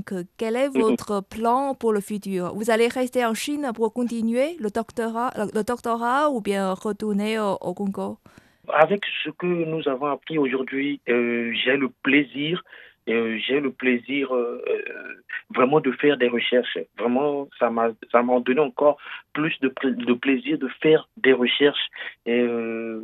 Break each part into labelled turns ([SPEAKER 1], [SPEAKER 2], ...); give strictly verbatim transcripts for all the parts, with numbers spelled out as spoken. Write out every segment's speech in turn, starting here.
[SPEAKER 1] Donc, euh, quel est votre plan pour le futur? Vous allez rester en Chine pour continuer le doctorat, le, le doctorat ou bien retourner au, au Congo?
[SPEAKER 2] Avec ce que nous avons appris aujourd'hui, euh, j'ai le plaisir, euh, j'ai le plaisir euh, euh, vraiment de faire des recherches. Vraiment, ça m'a, ça m'a donné encore plus de, pla- de plaisir de faire des recherches. Et, euh,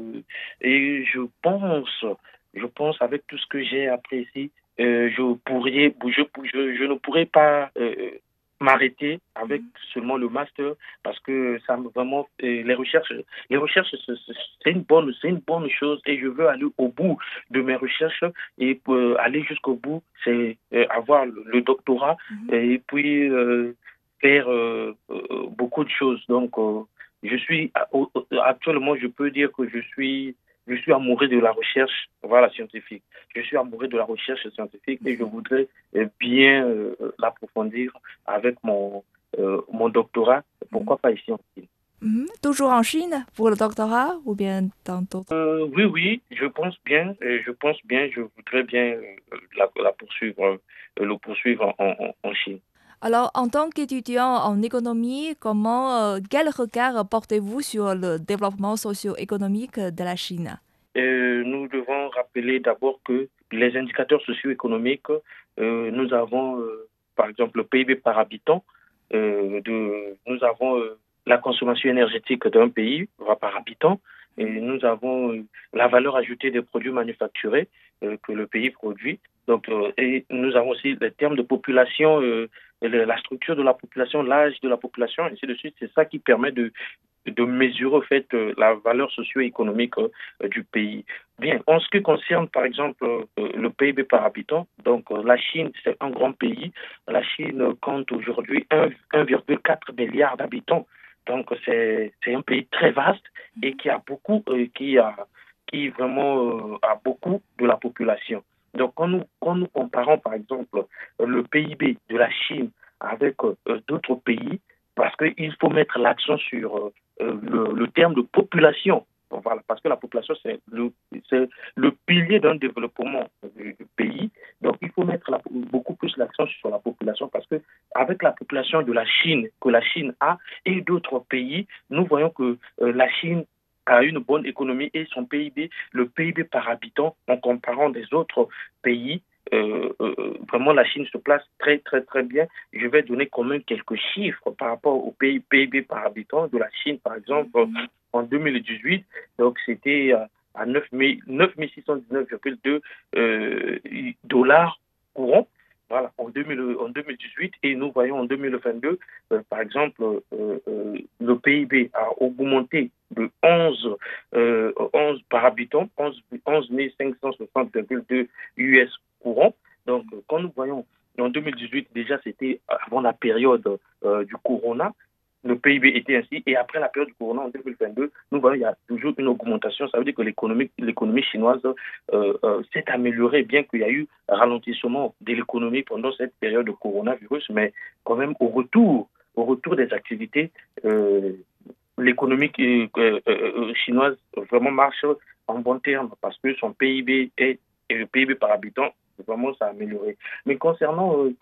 [SPEAKER 2] et je pense, je pense avec tout ce que j'ai appris ici, euh, je pourrais, je, je, je ne pourrais pas euh, m'arrêter avec seulement le master parce que ça me vraiment euh, les recherches les recherches, c'est c'est une bonne, c'est une bonne chose et je veux aller au bout de mes recherches et pour euh, aller jusqu'au bout, c'est euh, avoir le, le doctorat
[SPEAKER 1] Mhm.
[SPEAKER 2] et puis euh, faire euh, euh, beaucoup de choses. Donc, euh, je suis actuellement, je peux dire que je suis, je suis amoureux de la recherche, voilà, scientifique. Je suis amoureux de la recherche scientifique et je voudrais euh, bien euh, l'approfondir avec mon euh, mon doctorat.
[SPEAKER 1] Mhm.
[SPEAKER 2] Pourquoi pas ici en Chine?
[SPEAKER 1] Mhm. Toujours en Chine pour le doctorat ou bien dans d'autres?
[SPEAKER 2] Euh, oui, oui, je pense bien, euh, je pense bien, je voudrais bien euh, la, la poursuivre, euh, le poursuivre en, en, en Chine.
[SPEAKER 1] Alors, en tant qu'étudiant en économie, comment, euh, quel regard portez-vous sur le développement socio-économique de la Chine?
[SPEAKER 2] Euh, nous devons rappeler d'abord que les indicateurs socio-économiques, euh, nous avons euh, par exemple le P I B par habitant, euh, de, nous avons euh, la consommation énergétique d'un pays va par habitant, et nous avons euh, la valeur ajoutée des produits manufacturés euh, que le pays produit. Donc, euh, et nous avons aussi les termes de population, euh, le- la structure de la population, l'âge de la population, ainsi de suite. C'est ça qui permet de de mesurer au fait euh, la valeur socio-économique euh, du pays. Bien, en ce qui concerne par exemple euh, le P I B par habitant, donc euh, la Chine c'est un grand pays. La Chine compte aujourd'hui un virgule quatre milliard d'habitants. Donc c'est c'est un pays très vaste et qui a beaucoup euh, qui a qui vraiment euh, a beaucoup de la population. Donc quand nous quand nous comparons par exemple le P I B de la Chine avec euh, d'autres pays, parce qu'il faut mettre l'accent sur euh, euh, le, le terme de population. Donc, voilà, parce que la population, c'est le, c'est le pilier d'un développement du, du pays. Donc, il faut mettre la, beaucoup plus l'accent sur la population parce que avec la population de la Chine, que la Chine a, et d'autres pays, nous voyons que euh, la Chine a une bonne économie et son P I B, le P I B par habitant, en comparant des autres pays, euh, euh, vraiment la Chine se place très très très bien. Je vais donner quand même quelques chiffres par rapport au P I B par habitant de la Chine, par exemple, en deux mille dix-huit. Donc, c'était euh, à neuf mille six cent dix-neuf virgule deux euh, dollars courants. Voilà, en, deux mille, en deux mille dix-huit. Et nous voyons en deux mille vingt-deux, euh, par exemple, euh, euh, le P I B a augmenté de onze, euh, onze par habitant, onze mille cinq cent soixante virgule deux U S courants. Donc, euh, quand nous voyons en deux mille dix-huit, déjà, c'était avant la période euh, du corona, le P I B était ainsi. Et après la période du corona en deux mille vingt-deux, nous voyons qu'il y a toujours une augmentation. Ça veut dire que l'économie, l'économie chinoise euh, euh, s'est améliorée, bien qu'il y a eu un ralentissement de l'économie pendant cette période de coronavirus. Mais quand même, au retour, au retour des activités, euh, l'économie euh, euh, euh, chinoise vraiment marche en bon terme parce que son P I B est, et le P I B par habitant, vraiment, ça a amélioré. Mais concernant euh,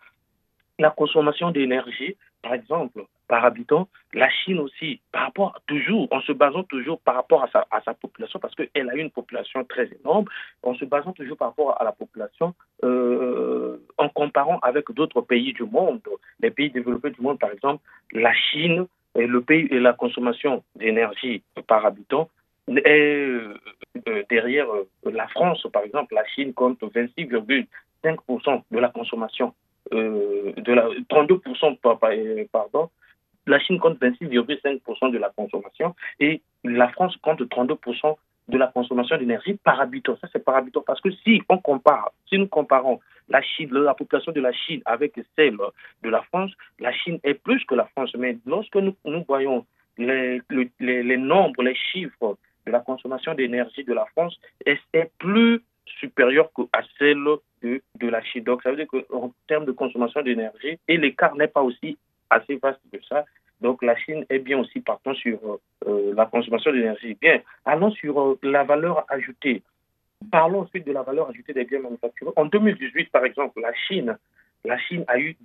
[SPEAKER 2] la consommation d'énergie, par exemple, par habitant, la Chine aussi, par rapport toujours, en se basant toujours par rapport à sa, à sa population, parce qu'elle a une population très énorme, en se basant toujours par rapport à la population, euh, en comparant avec d'autres pays du monde, les pays développés du monde, par exemple, la Chine et le pays et la consommation d'énergie par habitant est euh, euh, derrière euh, la France, par exemple, la Chine compte vingt-six virgule cinq pour cent de la consommation euh, de la trente-deux pour cent par, par, pardon, la Chine compte vingt-six virgule cinq pour cent de la consommation et la France compte trente-deux pour cent de la consommation d'énergie par habitant. Ça, c'est par habitant. Parce que si on compare, si nous comparons la Chine, la population de la Chine avec celle de la France, la Chine est plus que la France. Mais lorsque nous, nous voyons les, les, les nombres, les chiffres de la consommation d'énergie de la France, est plus supérieure à celle de, de la Chine. Donc, ça veut dire qu'en termes de consommation d'énergie, et l'écart n'est pas aussi assez vaste que ça. Donc, la Chine est bien aussi partant sur euh, la consommation d'énergie. Bien, allons sur euh, la valeur ajoutée. Parlons ensuite de la valeur ajoutée des biens manufacturés. En deux mille dix-huit, par exemple, la Chine, la Chine a eu